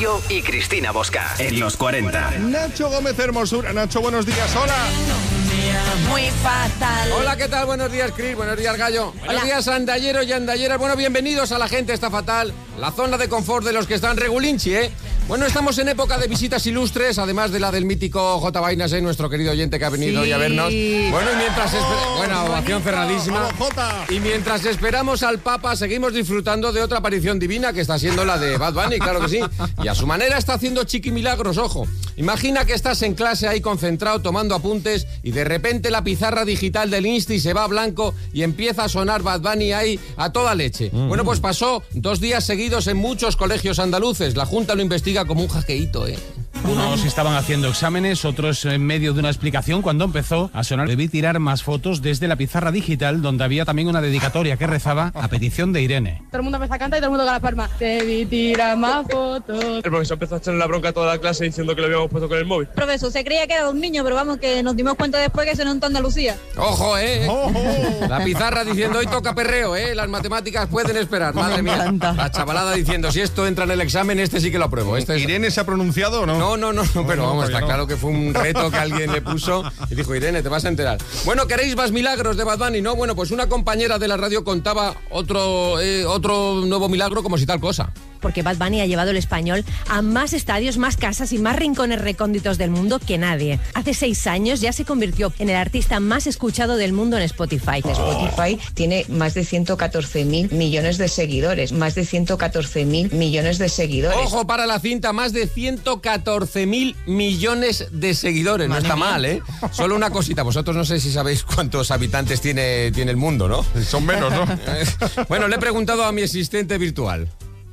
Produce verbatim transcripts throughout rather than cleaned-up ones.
Rocío y Cristina Bosca en los cuarenta. Nacho Gómez Hermosura. Nacho, buenos días, hola. Muy fatal. Hola, ¿qué tal? Buenos días, Cris. Buenos días, Gallo. Buenos Hola. días, andalleros y andalleras. Bueno, bienvenidos a La Gente Está Fatal, la zona de confort de los que están regulinchi, ¿eh? Bueno, estamos en época de visitas ilustres, además de la del mítico J. Vainas, ¿eh? Nuestro querido oyente que ha venido Sí. hoy a vernos. Bueno, y mientras... esper- Buena ovación cerradísima. Vamos, Jota. Y mientras esperamos al Papa, seguimos disfrutando de otra aparición divina que está siendo la de Bad Bunny, claro que sí. Y a su manera está haciendo chiqui milagros, ojo. Imagina que estás en clase ahí concentrado tomando apuntes y de repente la pizarra digital del Insti se va a blanco y empieza a sonar Bad Bunny ahí a toda leche. Mm. Bueno, pues pasó dos días seguidos en muchos colegios andaluces. La Junta lo investiga como un hackeíto, ¿eh? Unos estaban haciendo exámenes, otros en medio de una explicación cuando empezó a sonar. Debí tirar más fotos desde la pizarra digital donde había también una dedicatoria que rezaba a petición de Irene. Todo el mundo empezó a cantar y todo el mundo con las palmas. Debí tirar más fotos. El profesor empezó a echarle la bronca a toda la clase diciendo que lo habíamos puesto con el móvil. Profesor, se creía que era un niño, pero vamos, que nos dimos cuenta después que se notó Andalucía. ¡Ojo, eh! Ojo. La pizarra diciendo hoy toca perreo, ¿eh? Las matemáticas pueden esperar, madre mía. La chavalada diciendo si esto entra en el examen, este sí que lo apruebo. Este es... ¿Irene se ha pronunciado o no? No, no, no, no, pero no, vamos, todavía está no. claro que fue un reto que alguien le puso y dijo, Irene, te vas a enterar. Bueno, ¿queréis más milagros de Bad Bunny? No, bueno, pues una compañera de la radio contaba otro, eh, otro nuevo milagro como si tal cosa. Porque Bad Bunny ha llevado el español a más estadios, más casas y más rincones recónditos del mundo que nadie. Hace seis años ya se convirtió en el artista más escuchado del mundo en Spotify. Spotify tiene más de ciento catorce mil millones de seguidores, más de ciento catorce mil millones de seguidores. Ojo para la cinta, más de ciento catorce mil millones de seguidores. No está mal, ¿eh? Solo una cosita, vosotros no sé si sabéis cuántos habitantes tiene, tiene el mundo, ¿no? Son menos, ¿no? Bueno, le he preguntado a mi asistente virtual.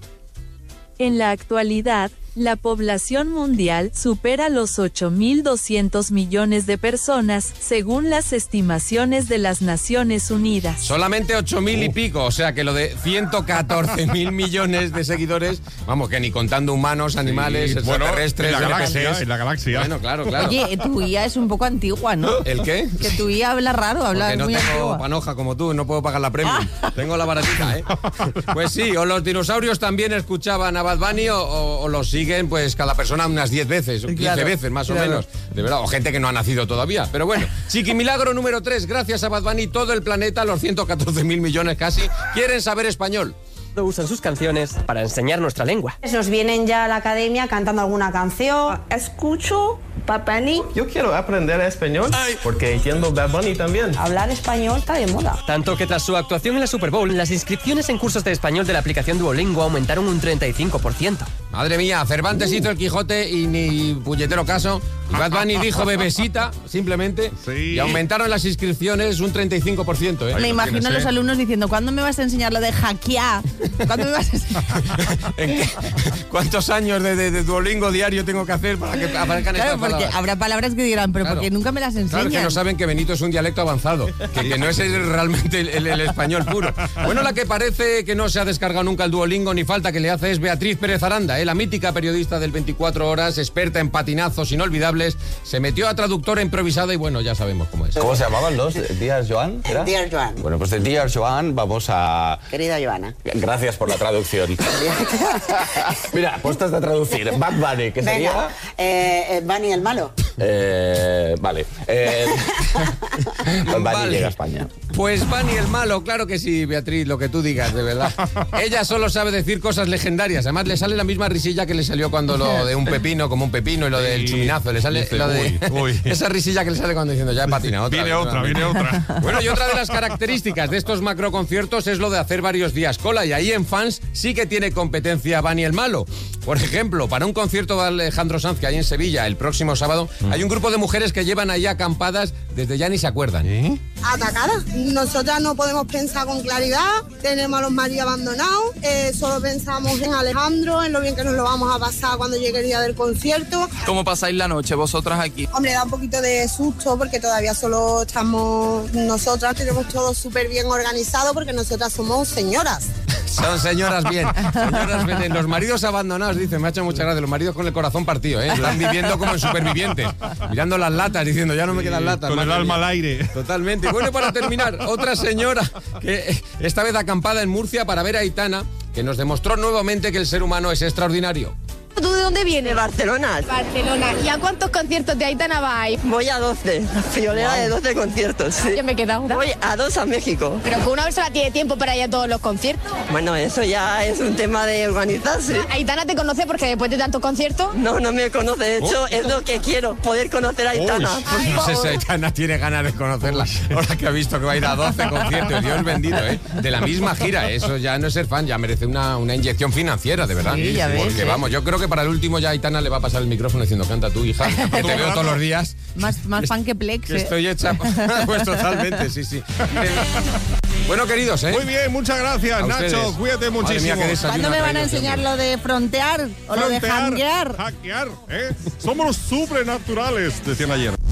En la actualidad, la población mundial supera los ocho mil doscientos millones de personas, según las estimaciones de las Naciones Unidas. Solamente ocho mil y pico, o sea que lo de ciento catorce mil millones de seguidores, vamos, que ni contando humanos, animales, Sí, bueno, extraterrestres, en la N P galaxia, Cs. en la galaxia. Bueno, claro, claro. Oye, tu I A es un poco antigua, ¿no? ¿El qué? Que tu I A habla raro, habla Porque no muy tengo antigua. panoja como tú, no puedo pagar la premium. Tengo la baratita, ¿eh? Pues sí, o los dinosaurios también escuchaban a Bad Bunny o, o, o los siguen, pues cada persona unas diez veces, o quince Claro, veces más claro. o menos. De verdad, o gente que no ha nacido todavía. Pero bueno, chiqui milagro número tres, gracias a Bad Bunny todo el planeta, los ciento catorce mil millones casi, quieren saber español. Usan sus canciones para enseñar nuestra lengua. Nos vienen ya a la academia cantando alguna canción. Escucho Bad Bunny. Yo quiero aprender español porque entiendo Bad Bunny también. Hablar español está de moda. Tanto que tras su actuación en la Super Bowl, las inscripciones en cursos de español de la aplicación Duolingo aumentaron un treinta y cinco por ciento. Madre mía, Cervantes hizo el Quijote y ni puñetero caso. Y Bad Bunny dijo bebesita, simplemente. Sí. Y aumentaron las inscripciones un treinta y cinco por ciento, ¿eh? Ahí Me lo imagino tienes, a los ¿eh? alumnos diciendo, ¿cuándo me vas a enseñar lo de hackear? ¿Cuándo me vas a enseñar? ¿En qué- ¿Cuántos años de, de- de Duolingo diario tengo que hacer para que aparezcan Claro, estas porque palabras? habrá palabras que dirán, pero Claro. porque nunca me las enseñan. Claro, que no saben que Benito es un dialecto avanzado, que, que no es el- realmente el, el- el español puro. Bueno, la que parece que no se ha descargado nunca el Duolingo ni falta que le hace es Beatriz Pérez Aranda, ¿eh? La mítica periodista del veinticuatro horas, experta en patinazos inolvidables, se metió a traductora improvisada y bueno, ya sabemos cómo es. ¿Cómo se llamaban los? ¿Dear Joan? ¿Era? Dear Joan. Bueno, pues de Dear Joan vamos a... Querida Joana. Gracias por la traducción. Mira, puestas de traducir. Bad Bunny, ¿qué sería? Venga, eh, eh, Bunny el malo. Eh, vale. Eh, Bad Bunny Vale. llega a España. Pues Bunny el malo, claro que sí, Beatriz, lo que tú digas, de verdad. Ella solo sabe decir cosas legendarias. Además, le sale la misma risilla que le salió cuando lo de un pepino, como un pepino, y lo del chuminazo. Le sale Dice, lo de, uy, uy. esa risilla que le sale cuando diciendo, ya he patinado otra Viene vez, otra, nuevamente". viene otra. Bueno, y otra de las características de estos macroconciertos es lo de hacer varios días cola. Y ahí en fans sí que tiene competencia Bunny el malo. Por ejemplo, para un concierto de Alejandro Sanz que hay en Sevilla el próximo sábado, hay un grupo de mujeres que llevan ahí acampadas desde ya ni se acuerdan. ¿Eh? Atacada. Nosotras no podemos pensar con claridad. Tenemos a los maridos abandonados. Eh, solo pensamos en Alejandro, en lo bien que nos lo vamos a pasar cuando llegue el día del concierto. ¿Cómo pasáis la noche vosotras aquí? Hombre, da un poquito de susto porque todavía solo estamos nosotras. Tenemos todo súper bien organizado porque nosotras somos señoras. Son señoras bien, señoras bien. Los maridos abandonados, dice, me ha hecho mucha gracia. Los maridos con el corazón partido, ¿eh? Están viviendo como en supervivientes, mirando las latas, diciendo, ya no me quedan latas. Con el madre alma mía. al aire. Totalmente. Y bueno, para terminar, otra señora que esta vez acampada en Murcia para ver a Aitana, que nos demostró nuevamente que el ser humano es extraordinario. ¿Tú de dónde vienes? De Barcelona. Barcelona. ¿Y a cuántos conciertos de Aitana vais? Voy a doce. Friolera wow. de doce conciertos. Sí. Yo me he quedado. Voy a dos a México. Pero que una persona tiene tiempo para ir a todos los conciertos. Bueno, eso ya es un tema de organizarse. ¿Aitana te conoce porque después de tantos conciertos? No, no me conoce. De hecho, oh. es lo que quiero, poder conocer a Aitana. Uy, no sé si Aitana tiene ganas de conocerla. Ahora que ha visto que va a ir a doce conciertos. Dios bendito, ¿eh? De la misma gira. Eso ya no es ser fan, ya merece una, una inyección financiera, de verdad. Sí, ya ves, porque ¿eh? vamos, yo creo que para el último ya Aitana le va a pasar el micrófono diciendo, canta tú, hija, que te veo todos los días. Más, más fan que Plex. Que estoy hecha. Pues totalmente, sí, sí. Bueno, queridos, ¿eh? Muy bien, muchas gracias, a Nacho. ustedes. Cuídate muchísimo. Mía, ¿Cuándo me van a enseñar lo de frontear o Frontear, lo de hackear? Hackear, ¿eh? Somos sobrenaturales, decían ayer.